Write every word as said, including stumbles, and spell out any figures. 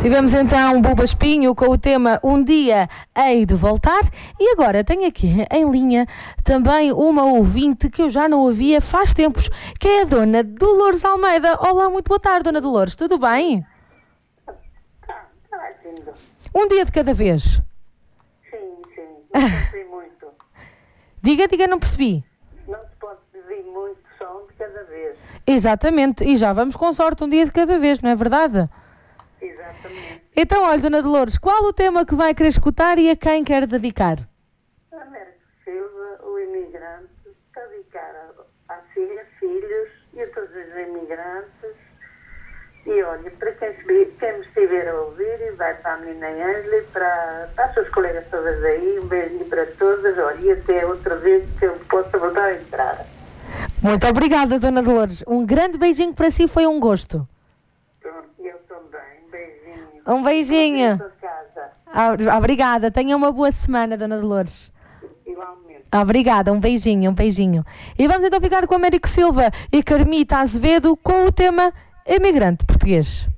Tivemos então Buba Espinho com o tema Um Dia Hei de Voltar. E agora tenho aqui em linha também uma ouvinte que eu já não ouvia faz tempos, que é a Dona Dolores Almeida. Olá, muito boa tarde, Dona Dolores, tudo bem? Um dia de cada vez. Sim, sim, não percebi muito. Diga, diga, não percebi. Não se pode pedir muito, só um de cada vez. Exatamente, e já vamos com sorte, um dia de cada vez, não é verdade? Exatamente. Então, olha, Dona Dolores, qual o tema que vai querer escutar e a quem quer dedicar? Américo Silva, o imigrante, para dedicar a, a filha, filhos e a todos os imigrantes. E olha, para quem, se, quem me estiver a ouvir, e vai para a menina Ângela e para, para as suas colegas todas aí, um beijinho para todas, olha, e até outra vez que eu possa voltar a entrar. Muito obrigada, Dona Dolores. Um grande beijinho para si, foi um gosto. Pronto, e eu também, um beijinho. Um beijinho. Casa. Ah, obrigada, tenha uma boa semana, Dona Dolores. Igualmente. Obrigada, um beijinho, um beijinho. E vamos então ficar com Américo Silva e Carmita Azevedo com o tema Imigrante Português.